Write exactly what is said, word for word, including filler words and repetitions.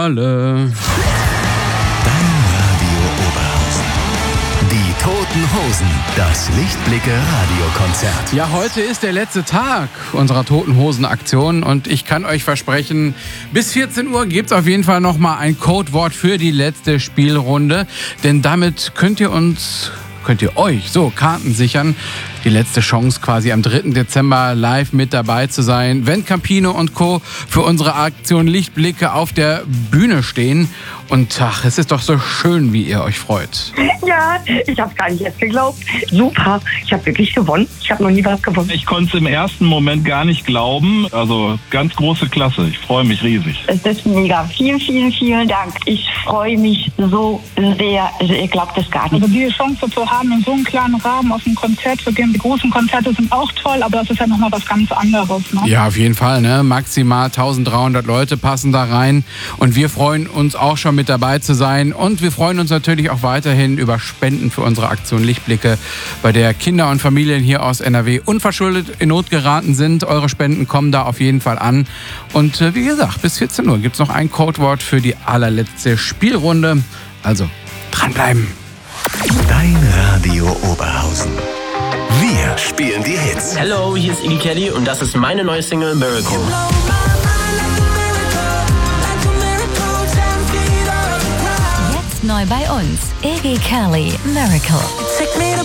Finale. Dein Radio Oberhausen. Die Toten Hosen. Das Lichtblicke-Radiokonzert. Ja, heute ist der letzte Tag unserer Toten Hosen-Aktion und ich kann euch versprechen, bis vierzehn Uhr gibt es auf jeden Fall nochmal ein Codewort für die letzte Spielrunde. Denn damit könnt ihr uns, könnt ihr euch so Karten sichern. Die letzte Chance quasi am dritten Dezember live mit dabei zu sein, wenn Campino und Co. für unsere Aktion Lichtblicke auf der Bühne stehen. Und ach, es ist doch so schön, wie ihr euch freut. Ja, ich habe gar nicht erst geglaubt. Super, ich habe wirklich gewonnen. Ich habe noch nie was gewonnen. Ich konnte es im ersten Moment gar nicht glauben. Also ganz große Klasse. Ich freue mich riesig. Es ist mega. Vielen, vielen, vielen Dank. Ich freue mich so sehr. Also ihr glaubt es gar nicht. Also die Chance zu haben, in so einem kleinen Rahmen auf ein Konzert zu gehen. Die großen Konzerte sind auch toll, aber das ist ja nochmal was ganz anderes. Ne? Ja, auf jeden Fall. Ne? Maximal dreizehnhundert Leute passen da rein. Und wir freuen uns auch schon mit dabei zu sein. Und wir freuen uns natürlich auch weiterhin über Spenden für unsere Aktion Lichtblicke, bei der Kinder und Familien hier aus N R W unverschuldet in Not geraten sind. Eure Spenden kommen da auf jeden Fall an. Und äh, wie gesagt, bis vierzehn Uhr gibt es noch ein Codewort für die allerletzte Spielrunde. Also dranbleiben. Dein Radio Oberhausen. Wir spielen die Hits. Hello, hier ist Iggy Kelly und das ist meine neue Single Miracle. Jetzt neu bei uns, Iggy Kelly, Miracle.